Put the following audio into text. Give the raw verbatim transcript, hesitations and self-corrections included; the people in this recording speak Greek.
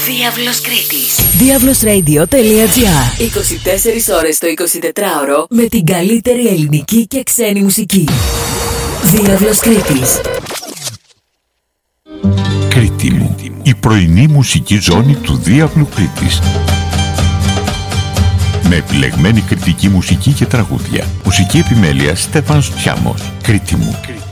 Διάβλος Κρήτης. διάβλος ρέιντιο τελεία τζι άρ. είκοσι τέσσερις ώρες το εικοσιτετράωρο με την καλύτερη ελληνική και ξένη μουσική. Διάβλος Κρήτης. Κρήτη μου, η πρωινή μουσική ζώνη του Διάβλου Κρήτης. Με επιλεγμένη κριτική μουσική και τραγούδια. Μουσική επιμέλεια Στέφανος Τσιάμος. Κρήτη μου.